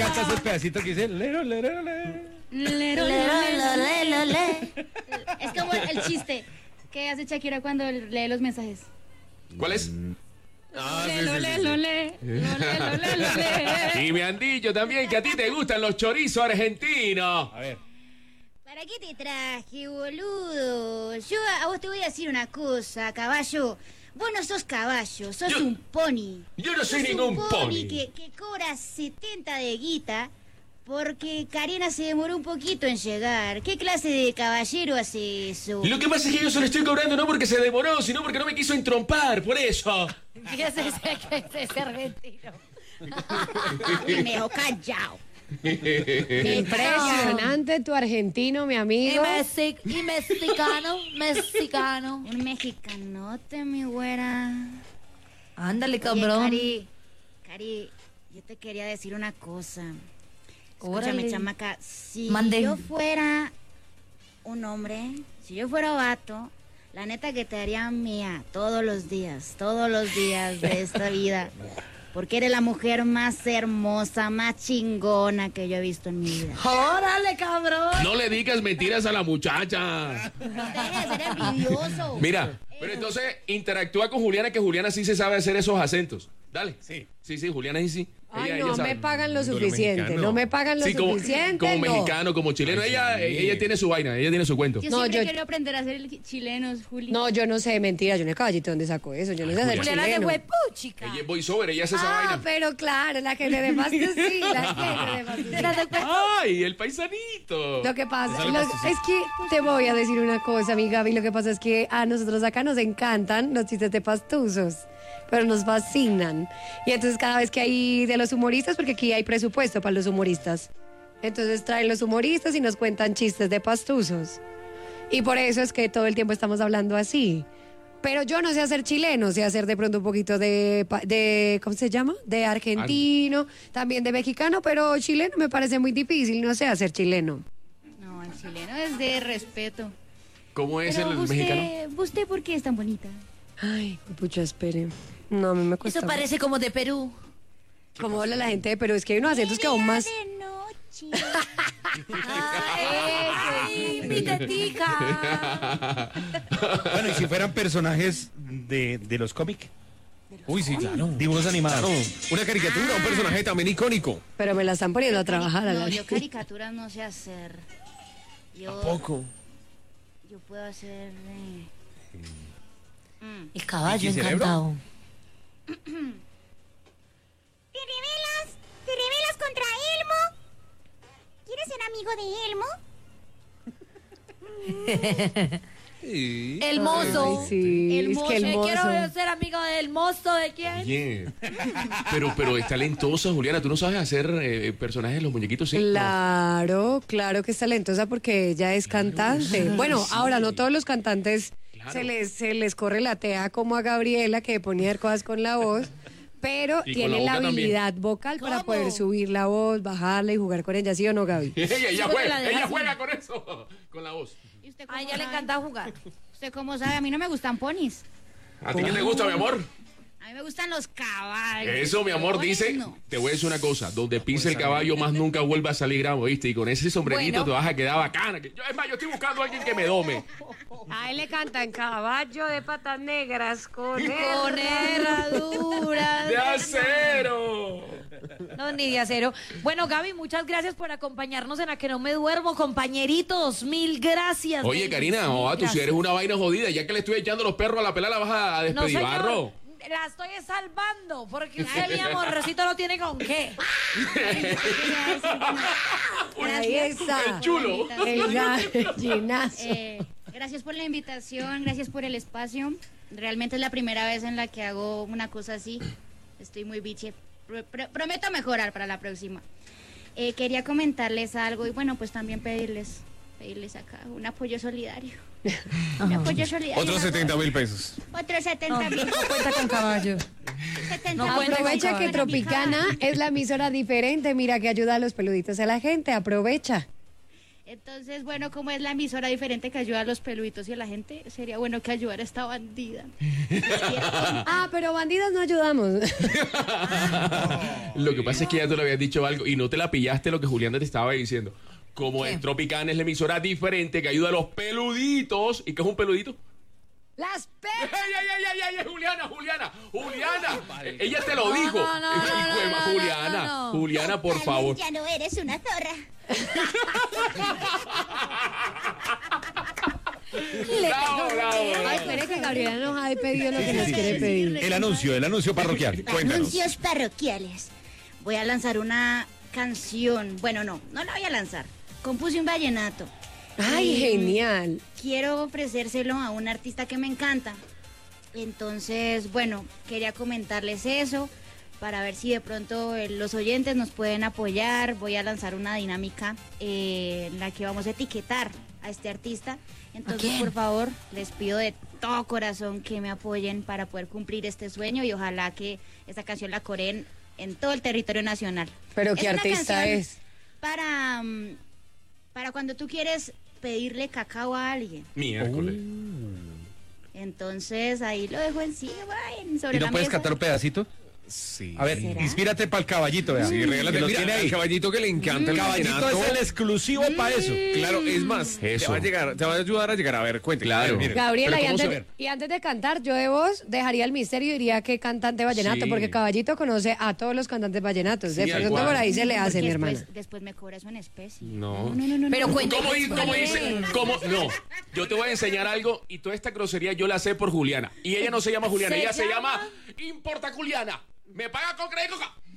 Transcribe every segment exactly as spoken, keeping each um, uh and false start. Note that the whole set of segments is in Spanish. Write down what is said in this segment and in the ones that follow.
encanta ese pedacito que dice lero, lero, lero. Lero, lero, lero, lero, lero. Es como el chiste que hace Shakira cuando lee los mensajes. ¿Cuál es? Ah, sí, Lelo, sí, sí, lelo, sí. le, lo, lelo, lelo, le. Y me han dicho también que a ti te gustan los chorizos argentinos. A ver. ¿Para qué te traje, boludo? Yo a vos te voy a decir una cosa, caballo. Vos no sos caballo, sos Yo- un pony. yo no soy Sos ningún un pony. que, que cobra setenta de guita porque Karina se demoró un poquito en llegar. ¿Qué clase de caballero hace eso? Lo que pasa es que yo se lo estoy cobrando no porque se demoró, sino porque no me quiso entrompar, por eso. Fíjese que es ese argentino. Y me dejó callado. Impresionante tu argentino, mi Y, amigo. mexi- y mexicano, mexicano. Un mexicanote, mi güera. Ándale, Oye, cabrón. Cari, Cari, yo te quería decir una cosa. Escúchame, Órale. chamaca. Si Mande. yo fuera un hombre, si yo fuera vato, la neta que te haría mía todos los días, todos los días de esta vida. Porque eres la mujer más hermosa, más chingona que yo he visto en mi vida. Órale, cabrón. No le digas mentiras a la muchacha. Deja de ser envidioso. Mira, pero entonces interactúa con Juliana, que Juliana sí se sabe hacer esos acentos. Dale. Sí. Sí, sí, Juliana sí, sí. Ay, Ella- no ella sabe. me pagan lo Duro suficiente. mexicano. No me pagan lo Sí, como, suficiente. como no. mexicano, como chileno. Ay, Ella, sí. ella tiene su vaina, ella tiene su cuento. Yo No, siempre yo- quiero aprender a ser chilenos, Juli. No, yo no sé, mentira, yo no he caballito dónde sacó eso. Yo no sé hacer Juliana de chileno. huepuchica. Ella es voiceover, ella hace esa Ah, vaina. pero claro, la gente de Pasto sí, la gente de Pasto sí. Era de hue- ¡Ay, el paisanito! Lo que pasa Esa es lo- la pastilla. es que te voy a decir una cosa, mi Gaby. Lo que pasa es que a nosotros acá nos encantan los chistes de pastuzos, pero nos fascinan. Y entonces cada vez que hay de los humoristas, porque aquí hay presupuesto para los humoristas, entonces traen los humoristas y nos cuentan chistes de pastuzos. Y por eso es que todo el tiempo estamos hablando así. Pero yo no sé hacer chileno, sé hacer de pronto un poquito de, pa- de ¿cómo se llama? De argentino, también de mexicano, pero chileno me parece muy difícil, no sé hacer chileno. No, el chileno es de respeto. ¿Cómo es Pero el usted, mexicano? ¿usted por qué es tan bonita? Ay, pucha, espere. No, a mí me cuesta. Eso parece como de Perú. Como habla la gente de Perú, es que hay unos acentos que aún más... De noche. Ay, mi tetica. Bueno, y si fueran personajes de, de los cómics. Uy, sí, claro. Dibujos animados. Una caricatura, un personaje también icónico. Pero me la están poniendo a trabajar a la No, yo caricaturas no sé hacer. Yo, Poco. yo puedo hacer... eh, mm. El caballo ¿Y cerebro? encantado. ¿Te rebelas? ¿Te rebelas contra Elmo? ¿Quieres ser amigo de Elmo? El mozo. Ay, sí, El es mozo. que el Me mozo... quiero ser amigo del mozo de quién. Oye, pero, pero es talentosa, Juliana. ¿Tú no sabes hacer eh, personajes de los muñequitos? Sí. Claro, claro que es talentosa porque ella es cantante. Bueno, ahora no todos los cantantes Claro. se les se les corre la tea como a Gabriela, que ponía cosas con la voz, pero Y con tiene la la boca habilidad vocal para ¿Cómo? poder subir la voz, bajarla y jugar con ella, ¿sí o no, Gaby? Ella, ella Súbete juega, la de ella así. juega con eso, con la voz. ¿Y usted cómo A ella le sabe? encanta jugar. ¿Usted cómo sabe? A mí no me gustan ponis. ¿A ti qué te gusta, mi amor? A mí me gustan los caballos. Eso, mi amor, Ponis, dice, no. te voy a decir una cosa, donde pise el caballo más nunca vuelva a salir gramo, ¿viste? Y con ese sombrerito Bueno. te vas a quedar bacana. que- yo- es más, yo estoy buscando a alguien que me dome. A él le cantan caballo de patas negras con Con herradura. ¡De acero! No, ni de acero. Bueno, Gaby, muchas gracias por acompañarnos en A Que No Me Duermo, compañeritos. Mil gracias. Oye, baby, Karina, mil oh, tú si gracias. eres una vaina jodida, ya que le estoy echando los perros a la pelada, la vas a No, despedir, señor, barro. la estoy salvando, porque usted, mi amorcito, no tiene con qué. Ahí está. El chulo. El gallinazo. Eh, gracias por la invitación, gracias por el espacio. Realmente es la primera vez en la que hago una cosa así. Estoy muy biche. Pro- pro- prometo mejorar para la próxima. Eh, quería comentarles algo y bueno, pues también pedirles, pedirles acá un apoyo solidario. Un apoyo solidario. Otros setenta mil pesos. Otros setenta mil. No cuenta con caballo. setenta No cuenta con Aprovecha que caballo. Tropicana es la emisora diferente, mira que ayuda a los peluditos a la gente, aprovecha. Entonces, bueno, como es la emisora diferente que ayuda a los peluditos y a la gente, sería bueno que ayudara a esta bandida. Ah, pero bandidas no ayudamos. Lo que pasa es que ya tú le habías dicho algo y no te la pillaste lo que Juliana te estaba diciendo. Como ¿Qué? en Tropicana es la emisora diferente que ayuda a los peluditos. ¿Y qué es un peludito? Las pe... ¡Ey, ey, ey, ey, ey! Juliana, Juliana, Juliana! Eh, Ella te lo dijo. no, no, no, Hijo de no, ma- no, Juliana, no, no. Juliana, por favor. Ya no eres una zorra. Bravo, bravo, Ay, bravo. espere que Gabriela nos ha pedido lo que nos quiere pedir. El anuncio, el anuncio parroquial. Cuéntanos. Anuncios parroquiales. Voy a lanzar una canción. Bueno, no, no la voy a lanzar. Compuse un vallenato. Ay, Y genial. Quiero ofrecérselo a un artista que me encanta. Entonces, bueno, quería comentarles eso para ver si de pronto eh, los oyentes nos pueden apoyar. Voy a lanzar una dinámica eh, en la que vamos a etiquetar a este artista. Entonces, quién? por favor, les pido de todo corazón que me apoyen para poder cumplir este sueño y ojalá que esta canción la coreen en todo el territorio nacional. ¿Pero qué una artista canción es? Para, mm, para cuando tú quieres pedirle cacao a alguien. Miércoles. Entonces ahí lo dejo en sí, en sobre ¿Y no la puedes mesa. cantar un pedacito? Sí. A ver, ¿Será? inspírate para el caballito, vea. Sí, regálate. Que lo Mira, tiene ahí. el caballito que le encanta el Caballito vallenato. es el exclusivo para eso. Claro, es más, te Eso. va a llegar, te va a ayudar a llegar. A ver, cuente. Claro. A ver, miren. Gabriela, Pero y ¿cómo se antes, y antes de cantar, yo de voz dejaría el misterio y diría que cantante vallenato, Sí. porque Caballito conoce a todos los cantantes vallenatos. De Sí, pronto al por cual. ahí se le hace, Porque mi después, hermana. después me cobra eso en especie. No. no, no, no. Pero no. cuenta. ¿Cómo, di- cómo dice? Bien. ¿Cómo? No, yo te voy a enseñar algo y toda esta grosería yo la sé por Juliana. Y ella no se llama Juliana, ¿Se ella se llama? llama Importa Juliana. ¿Me paga con crédito?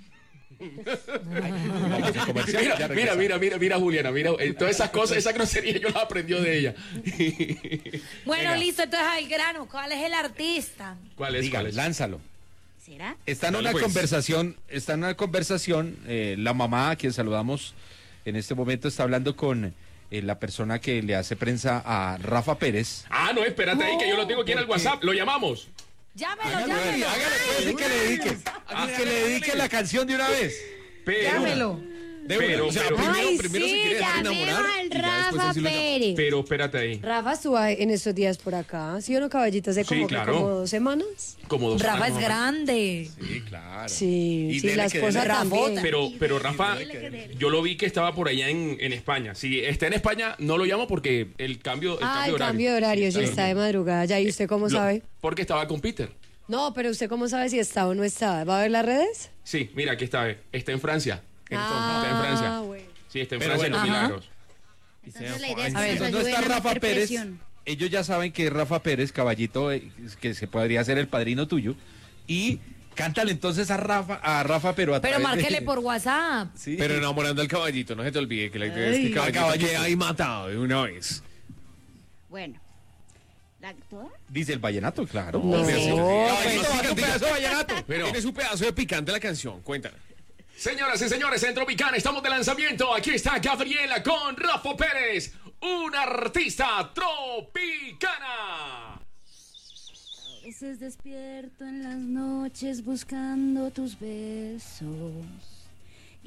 Vamos a comercial, Mira, ya mira, regresamos. mira, mira, mira, Juliana, mira, eh, todas esas cosas, esa grosería yo las aprendió de ella. Bueno, Venga. listo, entonces al grano. ¿Cuál es el artista? ¿Cuál es? Diga, ¿Cuál es? lánzalo. ¿Será? Está en Dale, una pues. conversación, está en una conversación, eh, la mamá a quien saludamos en este momento está hablando con eh, la persona que le hace prensa a Rafa Pérez. Ah, no, espérate ahí, que yo lo tengo aquí en el WhatsApp. Lo llamamos. Llámelo, Hágale, llámelo. hágale, pues, y que le dedique, a que le dedique la canción de una vez. Pero, Llámelo. De Pero- una. O sea, pero- primero, Ay, primero se sí, quiere dejar llamemos enamorar. al y ya después Rafa así lo llama. Pérez. pero espérate ahí. Rafa estuvo en estos días por acá, ¿sí o no, Caballito? Hace Sí, como, que claro. como dos semanas. Como dos Rafa semanas, es más o menos. grande. Sí, claro. Sí, Y sí, dele la que esposa dele. también. Pero, pero Rafa, Dile que dele. yo lo vi que estaba por allá en, en España. Si está en España, no lo llamo porque el cambio, el Ah, cambio el horario. cambio de horario, sí, Sí. está de madrugada ya. ¿Y usted cómo Lo- sabe? Porque estaba con Peter. No, pero ¿usted cómo sabe si está o no está? ¿Va a ver las redes? Sí, mira, aquí está. eh. Está en Francia. Entonces, está en Ah, Francia. bueno. Sí, está en Pero Francia, bueno. en los Ajá. milagros. Entonces la idea es A que ver, nos no ayuden está a Rafa meter Pérez. presión. Ellos ya saben que Rafa Pérez, caballito, eh, que se podría ser el padrino tuyo. Y cántale entonces a Rafa, a Rafa, pero a Pero través de- márquele por WhatsApp. Sí. Pero enamorando al caballito, no se te olvide que la idea es que Ay, el caballito, caballito. quede ahí matado de una vez. Bueno. ¿La toda? Dice el vallenato, claro. No, Obvio, sí. Caballito, Caballito, haz un diga. pedazo de vallenato. Tiene su pedazo de picante la canción, cuéntala. Señoras y señores, en Tropicana estamos de lanzamiento. Aquí está Gabriela con Rafa Pérez, un artista tropicana. A veces despierto en las noches buscando tus besos.